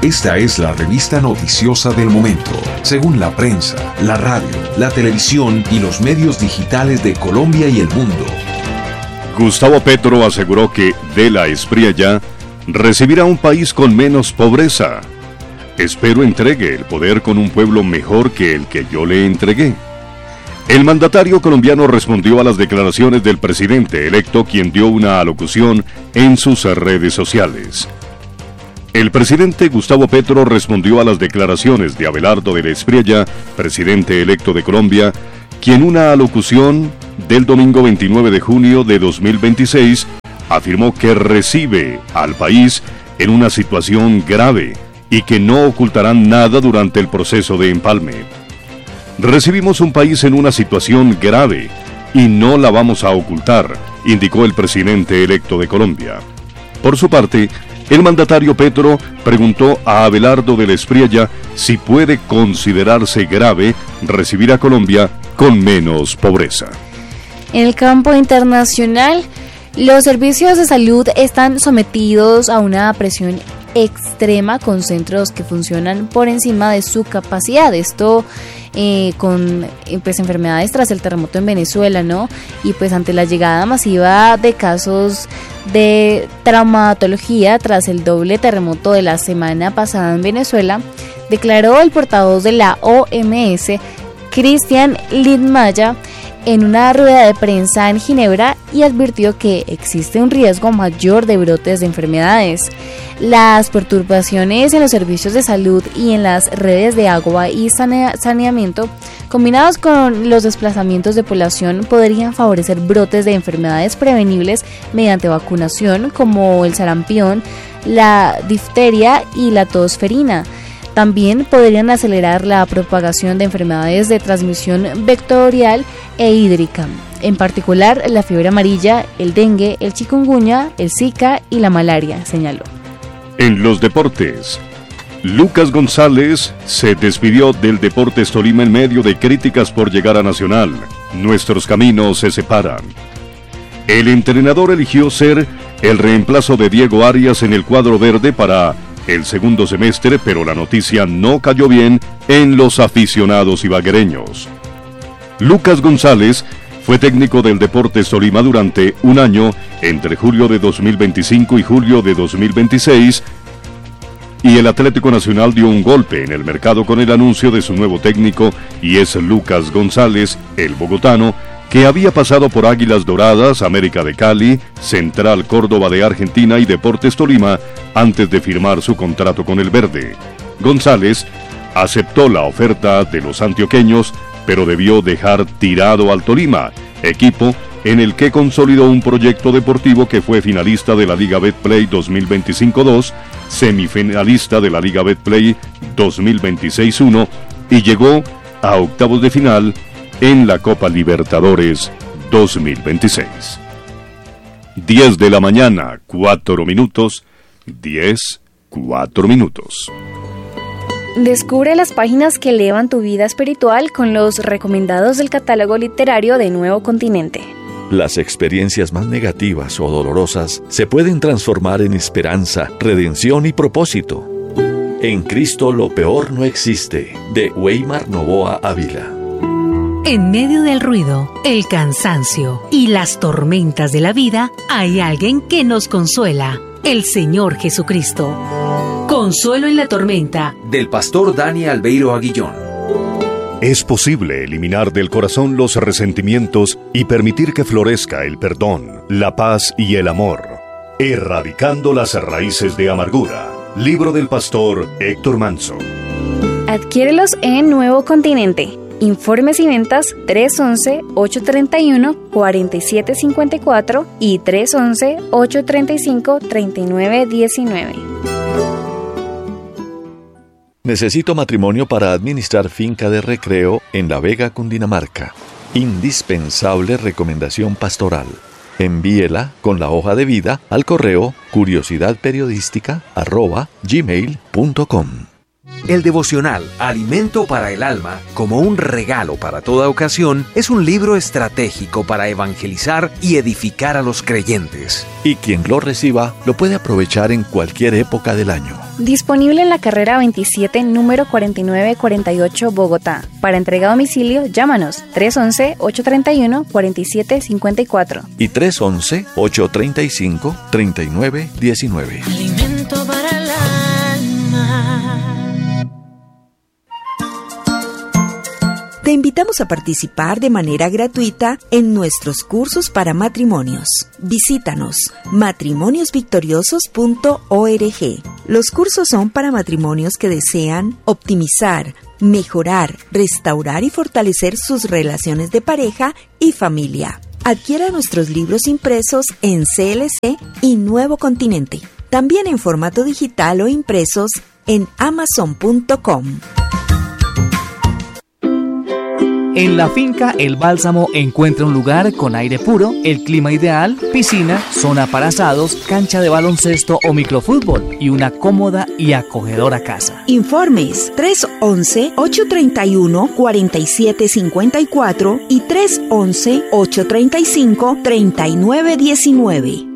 Esta es la revista noticiosa del momento, según la prensa, la radio, la televisión y los medios digitales de Colombia y el mundo. Gustavo Petro aseguró que de la Espriella recibirá un país con menos pobreza. Espero entregue el poder con un pueblo mejor que el que yo le entregué. El mandatario colombiano respondió a las declaraciones del presidente electo, quien dio una alocución en sus redes sociales. El presidente Gustavo Petro respondió a las declaraciones de Abelardo de la Espriella, presidente electo de Colombia, quien en una alocución del domingo 29 de junio de 2026 afirmó que recibe al país en una situación grave y que no ocultarán nada durante el proceso de empalme. Recibimos un país en una situación grave y no la vamos a ocultar, indicó el presidente electo de Colombia. Por su parte, el mandatario Petro preguntó a Abelardo de la Espriella si puede considerarse grave recibir a Colombia con menos pobreza. En el campo internacional, los servicios de salud están sometidos a una presión extrema con centros que funcionan por encima de su capacidad. Esto con enfermedades tras el terremoto en Venezuela, ¿no? Y pues ante la llegada masiva de casos de traumatología tras el doble terremoto de la semana pasada en Venezuela, declaró el portavoz de la OMS, Cristian Lindmaya, en una rueda de prensa en Ginebra, y advirtió que existe un riesgo mayor de brotes de enfermedades. Las perturbaciones en los servicios de salud y en las redes de agua y saneamiento, combinados con los desplazamientos de población, podrían favorecer brotes de enfermedades prevenibles mediante vacunación, como el sarampión, la difteria y la tos ferina. También podrían acelerar la propagación de enfermedades de transmisión vectorial e hídrica, en particular la fiebre amarilla, el dengue, el chikungunya, el zika y la malaria, señaló. En los deportes, Lucas González se despidió del Deportes Tolima en medio de críticas por llegar a Nacional. Nuestros caminos se separan. El entrenador eligió ser el reemplazo de Diego Arias en el cuadro verde para el segundo semestre, pero la noticia no cayó bien en los aficionados ibaguereños. Lucas González fue técnico del Deportes Tolima durante un año, entre julio de 2025 y julio de 2026, y el Atlético Nacional dio un golpe en el mercado con el anuncio de su nuevo técnico, y es Lucas González, el bogotano, que había pasado por Águilas Doradas, América de Cali, Central Córdoba de Argentina y Deportes Tolima antes de firmar su contrato con el verde. González aceptó la oferta de los antioqueños, pero debió dejar tirado al Tolima, equipo en el que consolidó un proyecto deportivo que fue finalista de la Liga Betplay 2025-2, semifinalista de la Liga Betplay 2026-1 y llegó a octavos de final en la Copa Libertadores 2026. 10 de la mañana, 4 minutos, 4 minutos. Descubre las páginas que elevan tu vida espiritual con los recomendados del catálogo literario de Nuevo Continente. Las experiencias más negativas o dolorosas se pueden transformar en esperanza, redención y propósito. En Cristo lo peor no existe, de Weimar Novoa Ávila. En medio del ruido, el cansancio y las tormentas de la vida, hay alguien que nos consuela, el Señor Jesucristo. Consuelo en la tormenta, del pastor Dani Albeiro Aguillón. Es posible eliminar del corazón los resentimientos y permitir que florezca el perdón, la paz y el amor, erradicando las raíces de amargura. Libro del pastor Héctor Manso. Adquiérelos en Nuevo Continente. Informes y ventas 311-831-4754 y 311-835-3919. Necesito matrimonio para administrar finca de recreo en La Vega, Cundinamarca. Indispensable recomendación pastoral. Envíela con la hoja de vida al correo curiosidadperiodística@gmail.com. El devocional Alimento para el Alma, como un regalo para toda ocasión, es un libro estratégico para evangelizar y edificar a los creyentes. Y quien lo reciba lo puede aprovechar en cualquier época del año. Disponible en la carrera 27, número 4948, Bogotá. Para entrega a domicilio, llámanos 311-831-4754 y 311-835-3919. Alimento para el alma. Te invitamos a participar de manera gratuita en nuestros cursos para matrimonios. Visítanos matrimoniosvictoriosos.org. Los cursos son para matrimonios que desean optimizar, mejorar, restaurar y fortalecer sus relaciones de pareja y familia. Adquiera nuestros libros impresos en CLC y Nuevo Continente. También en formato digital o impresos en Amazon.com. En la finca El Bálsamo encuentra un lugar con aire puro, el clima ideal, piscina, zona para asados, cancha de baloncesto o microfútbol y una cómoda y acogedora casa. Informes 311-831-4754 y 311-835-3919.